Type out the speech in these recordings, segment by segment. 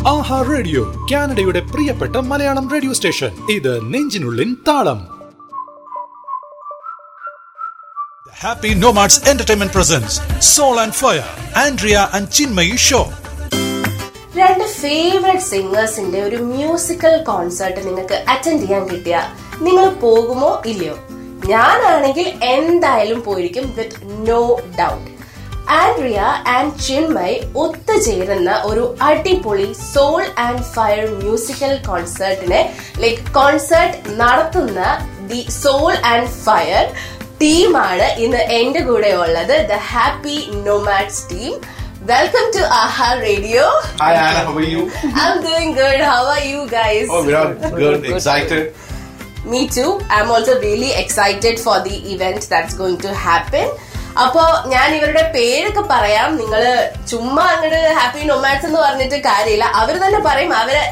ആഹാ radio, കാനഡയുടെ പ്രിയപ്പെട്ട Malayalam radio station. ഇത് നെഞ്ചിനുള്ളിൻ താളം. Happy Nomads Entertainment presents Soul and Fire, Andrea and Chinmayi show. രണ്ട് ഫേവറേറ്റ് സിംഗേഴ്സിന്റെ ഒരു മ്യൂസിക്കൽ കോൺസേർട്ട് നിങ്ങൾക്ക് അറ്റൻഡ് ചെയ്യാൻ കിട്ടിയ നിങ്ങൾ പോകുമോ ഇല്ലയോ? ഞാനാണെങ്കിൽ എന്തായാലും പോയിരിക്കും, with no doubt. Andrea and Chinmay ഒത്തുചേരുന്ന ഒരു അടിപൊളി soul and fire musical കോൺസേർട്ടിനെ concert നടത്തുന്ന ദി സോൾ ആൻഡ് ഫയർ ടീമാണ് ഇന്ന് എന്റെ കൂടെ ഉള്ളത്, the happy nomads team. Welcome to AHA Radio. Hi Anna, how are you? I'm doing good. How are you guys? Oh, we are good, excited. Me too. I'm also really excited for the event that's going to happen. അപ്പോ ഞാൻ ഇവരുടെ പേരൊക്കെ പറയാം. നിങ്ങള് ചുമ്മാ അങ്ങോട്ട് happy nomads എന്ന് പറഞ്ഞിട്ട് കാര്യമില്ല. അവര് തന്നെ പറയും അവര്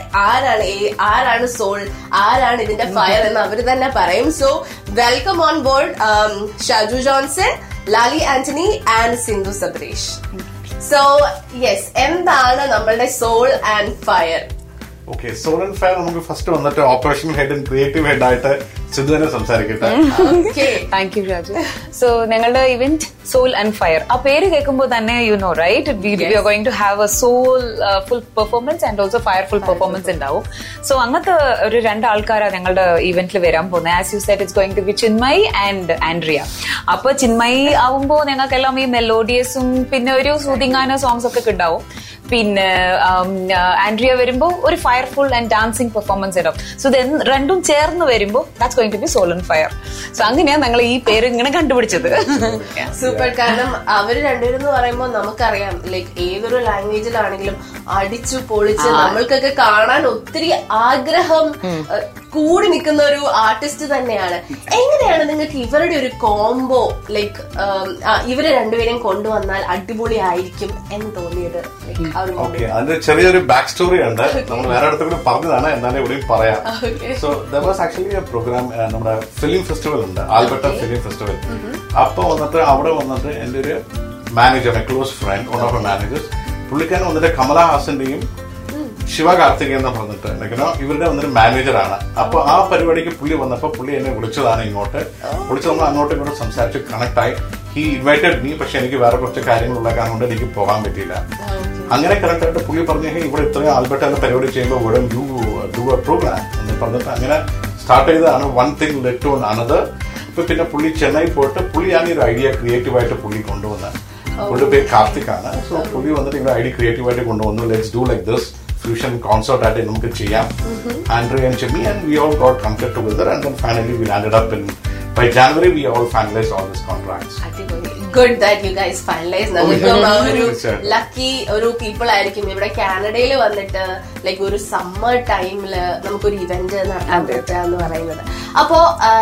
ആരാണ് സോൾ, ആരാണ് ഇതിന്റെ ഫയർ എന്ന് അവര് തന്നെ പറയും. So welcome on board Shaju Johnson, Lali Antony and Sindhu Sabareesh. So yes, എന്താണ് നമ്മളുടെ soul and fire? Okay, soul and fire നമുക്ക് ഫസ്റ്റ് വന്നിട്ട് operation head and creative head ആയിട്ട് സിന്ധു തന്നെ സംസാരിക്കട്ടെ. Thank you Raju. സോ ഞങ്ങളുടെ ഇവന്റ് സോൾ ആൻഡ് ഫയർ, ആ പേര് കേൾക്കുമ്പോൾ തന്നെ you know right, V are going to have A soul full performance and also fire full performance ഉണ്ടാവും. സോ അങ്ങനത്തെ ഒരു രണ്ടാൾക്കാരാണ് ഞങ്ങളുടെ ഇവന്റിൽ വരാൻ പോകുന്നത്. As you said, it's going to B Chinmay and Andrea. അപ്പൊ ചിന്മയ് ആവുമ്പോൾ ഞങ്ങൾക്കെല്ലാം ഈ മെലോഡിയസും പിന്നെ ഒരു സൂതിങ്ങാന സോങ്സ് ഒക്കെ ഉണ്ടാവും. പിന്നെ ആൻഡ്രിയ വരുമ്പോ ഒരു ഫയർഫുൾ ആൻഡ് ഡാൻസിങ് പെർഫോമൻസ് ഉണ്ടാവും. സോ ഇത് രണ്ടും ചേർന്ന് വരുമ്പോ that's going to B soul and fire. So അങ്ങനെയാണ് ഞങ്ങൾ ഈ പേര് ഇങ്ങനെ കണ്ടുപിടിച്ചത്. സൂപ്പർ. കാരണം അവര് രണ്ടുപേരും എന്ന് പറയുമ്പോൾ നമുക്കറിയാം, ഏതൊരു ലാംഗ്വേജിലാണെങ്കിലും അടിച്ചു പൊളിച്ച് നമ്മൾക്കൊക്കെ കാണാൻ ഒത്തിരി ആഗ്രഹം കൂടി നിൽക്കുന്ന ഒരു ആർട്ടിസ്റ്റ് തന്നെയാണ്. എങ്ങനെയാണ് നിങ്ങൾക്ക് ഇവരുടെ ഒരു കോംബോ ഇവര് രണ്ടുപേരെയും കൊണ്ടുവന്നാൽ അടിപൊളി ആയിരിക്കും എന്ന് തോന്നിയത്? ഓക്കെ, അതിന്റെ ചെറിയൊരു ബാക്ക് സ്റ്റോറി ഉണ്ട്. നമ്മൾ വേറെ അടുത്ത് പറഞ്ഞതാണ്, എന്നാലും ഇവിടെയും പറയാം. So there was actually A programme, നമ്മുടെ ഫിലിം ഫെസ്റ്റിവൽ ഉണ്ട്, ആൽബർട്ട ഫിലിം ഫെസ്റ്റിവൽ. അപ്പൊ വന്നിട്ട് അവിടെ വന്നിട്ട് എന്റെ ഒരു manager, A close friend, one of A managers, പുള്ളിക്കാരൻ വന്നിട്ട് കമലഹാസന്റെയും ശിവ കാർത്തിക് എന്ന് പറഞ്ഞിട്ട് ഇവരുടെ വന്നൊരു മാനേജറാണ്. അപ്പൊ ആ പരിപാടിക്ക് പുള്ളി വന്നപ്പോ പുള്ളി എന്നെ വിളിച്ചതാണ് ഇങ്ങോട്ട്. വിളിച്ച് നമ്മൾ അങ്ങോട്ടും ഇങ്ങോട്ട് സംസാരിച്ച് കണക്ട് ആയി. ഹി ഇൻവൈറ്റഡ് മീ, പക്ഷെ എനിക്ക് വേറെ കുറച്ച് കാര്യങ്ങളുള്ള കാരണം കൊണ്ട് എനിക്ക് പോകാൻ പറ്റിയില്ല. അങ്ങനെ കറക്റ്റ് ആയിട്ട് പുള്ളി പറഞ്ഞു, ഇവിടെ ഇത്രയും ആൽബർട്ട പരിപാടി ചെയ്യുമ്പോൾ യു ഡു എ പ്രോഗ്രാം എന്ന് പറഞ്ഞിട്ട് അങ്ങനെ സ്റ്റാർട്ട് ചെയ്തതാണ്. One thing let to another. ഇപ്പൊ പിന്നെ പുള്ളി ചെന്നൈ പോയിട്ട് പുള്ളിയാണ് ഈ ഒരു ഐഡിയ ക്രിയേറ്റീവായിട്ട് പുള്ളി കൊണ്ടുവന്നത്. പുള്ളിയുടെ പേര് കാർത്തിക് ആണ്. സോ പുള്ളി വന്നിട്ട് ഇവിടെ ഐഡിയ ക്രിയേറ്റീവായിട്ട് കൊണ്ടുവന്നു. Let's do like this fusion concert ആയിട്ട് നമുക്ക് ചെയ്യാം. Andrea and Jimmy and we all got committed together and then finally we landed up in, by January we all finalized all these contracts. Good that you guys finalized. ഒരു lucky ഒരു people ആയിരിക്കും ഇവിടെ കാനഡയിൽ വന്നിട്ട് ഒരു summer ടൈമില് നമുക്കൊരു event നടത്താൻ പറ്റുക എന്ന് പറയുന്നത്. അപ്പോ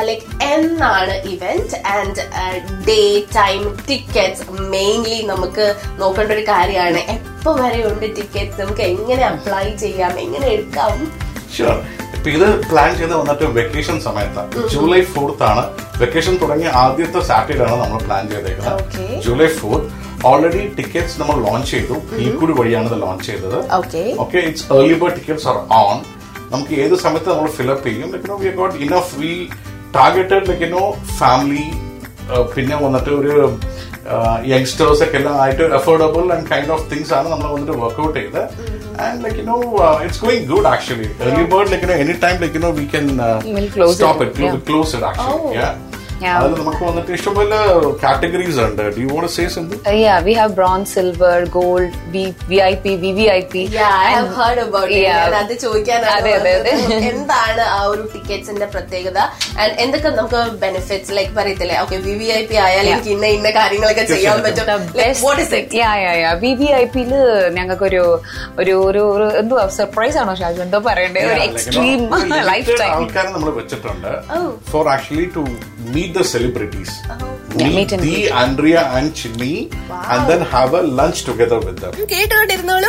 എന്നാണ് event and day time, tickets mainly നമുക്ക് നോക്കേണ്ട ഒരു കാര്യമാണ്. എപ്പോ വരെ ഉണ്ട് ടിക്കറ്റ്സ്? നമുക്ക് എങ്ങനെ അപ്ലൈ ചെയ്യാം, എങ്ങനെ എടുക്കാം? ഷുവർ. ഇപ്പൊ ഇത് പ്ലാൻ ചെയ്ത് വന്നിട്ട് വെക്കേഷൻ സമയത്താണ്. ജൂലൈ 4th ആണ് വെക്കേഷൻ തുടങ്ങിയ ആദ്യത്തെ സാറ്റർഡേ ആണ് നമ്മൾ പ്ലാൻ ചെയ്തേക്കുന്നത്. ജൂലൈ 4th ഓൾറെഡി ടിക്കറ്റ്സ് നമ്മൾ ലോഞ്ച് ചെയ്തു. ഈക്കൂടി വഴിയാണ് ഇത് ലോഞ്ച് ചെയ്തത്. Okay, it's early bird tickets R on. നമുക്ക് ഏത് സമയത്ത് നമ്മൾ ഫിലപ്പ് ചെയ്യും. We got enough, V targeted family, പിന്നെ വന്നിട്ട് ഒരു യങ്സ്റ്റേഴ്സ് ഒക്കെ എല്ലാം ആയിട്ട് affordable and kind of things ആണ് നമ്മൾ വന്നിട്ട് വർക്ക്ഔട്ട് ചെയ്ത്. And it's going good actually. Early bird, anytime we can stop it. We'll close it actually. അതിൽ നമുക്ക് വന്നിട്ട് ഇഷ്ടംപോലെ കാറ്റഗറീസ് ഉണ്ട്. Do you want to say something? Yeah, we have bronze, silver, gold, VIP, VVIP. Yeah, I have heard about it. അത് ചോദിക്കാനാണ്. എന്താണ് ആ ഒരു ടിക്കറ്റ്സിന്റെ പ്രത്യേകത ആൻഡ് എന്തൊക്കെ നമുക്ക് ബെനിഫിറ്റ്സ് പറയത്തില്ലേ? ഓക്കെ, VVIP ആയാൽ എനിക്ക് ഇന്ന കാര്യങ്ങളൊക്കെ ചെയ്യാൻ പറ്റും. What is it? VVIPയില് ഞങ്ങൾക്ക് ഒരു എന്തുവാ സർപ്രൈസ് ആണോ ഷാജു, എന്തോ പറയണ്ടേ, ഒരു എക്സ്ട്രീം ലൈഫ് ടൈം ആൾക്കാരെ നമ്മൾ വെച്ചിട്ടുണ്ട് four actually to meet the celebrities. Meet the Andrea and Chinmayi and then have a lunch together with them. കേട്ടോണ്ടിരുന്നോളൂ.